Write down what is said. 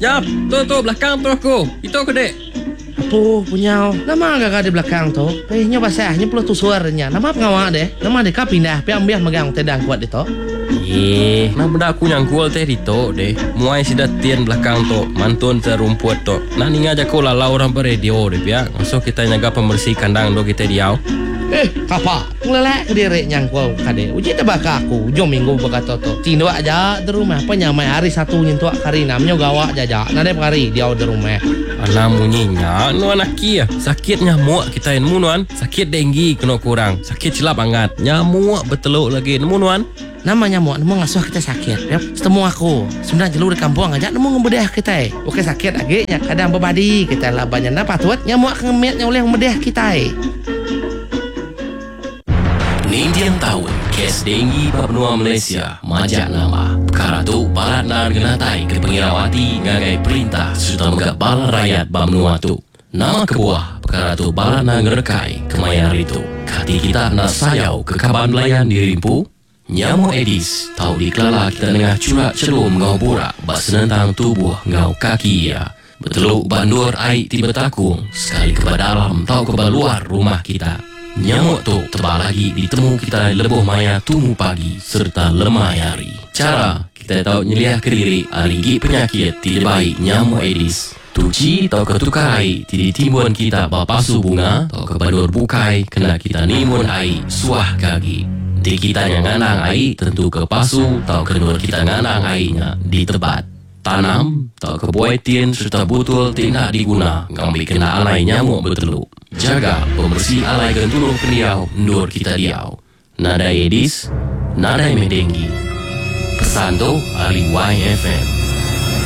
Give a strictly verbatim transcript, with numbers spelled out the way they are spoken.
Jap, tu tu belakang tu aku. Itu aku dek. Apa punya? Nama agak di belakang tu. Eh, nya basahnya pula tu suaranya. Nama pengawak deh. Nama dek kau pindah. Piang biar megang tedang kuat itu. Eh, nah benda aku nyangkul teh itu deh. Muai si datian belakang tu, mantun terumput tu. Nah ni ngajak aku lalau orang radio deh ya. Masuk kita nyaga pembersih kandang do kita diau. Eh, kapa? Ngelelek ke diri nyangkul kade. Uji tebak aku. Jom minggu berkata tu. Tindo aja di rumah. Apa nyamai hari satu nyentuh hari namanya gawak jaja. Nade hari dia di rumah. Anak munyinya, nu anak kia. Sakit nyamuk kita nemu nuan. Sakit denggi kena kurang. Sakit silap angat. Nyamuk beteluk lagi nemu nuan. Nama nyamuk, nemu ngasuh kita sakit. Ya, setemu aku. Sebenarnya jelur di kampung aja nemu ngebedah kita. Oke sakit lagi. Ya, kadang berbadi kita lah banyak napa tuat. Nyamuk ngemetnya oleh ngebedah kita. Nindian tahun kes denggi Benua Malaysia majak nama perkara tu balat nar genatai ke pengirawati ngagai perintah serta megak balan rakyat Benua tu nama kebuah perkara tu balat nar ngerekai kemayar itu kati kita nak sayau ke kaban belayan dirimpu nyamuk Aedes tahu dikelala kita tengah curak celum ngau burak bak senentang tubuh ngau kaki ya beteluk bandur air tiba takung sekali ke dalam tahu ke luar rumah kita. Nyamuk tu tebal lagi ditemu kita lebuh maya tumu pagi serta lemah hari. Cara kita tahu nyeliah ke diri aligi penyakit tidak baik nyamuk Aedes. Tuci atau ketukar air tidak timbun kita bapasu bunga atau kebadur bukai kena kita nimun air suah kaki. Di kita yang nganang air tentu ke pasu atau kenur kita nganang airnya di tebat. Tanam atau kebuaitin serta butul tidak diguna ngambil kena alai nyamuk beteluk. Jaga pembersih alai gentulung peniau ndur kita diau. Nada Aedes, nada medenggi. Pesan tu Ali Y F M.